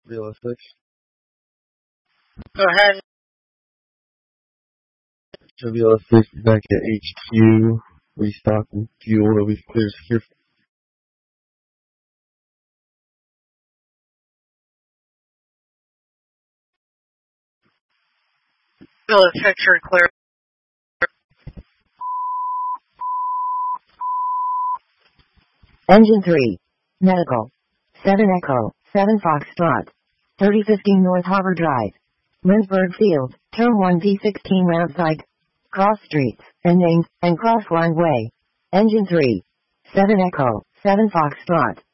Realistic. Go ahead. Realistic back at HQ, restocking fuel that we've cleared here. Bill is picture clear. Engine 3. Medical. 7 Echo, 7 Foxtrot. 3015 North Harbor Drive. Lindsberg Field, Turn 1 D16 round side. Cross streets, and names, and cross line way. Engine 3. 7 Echo, 7 Foxtrot.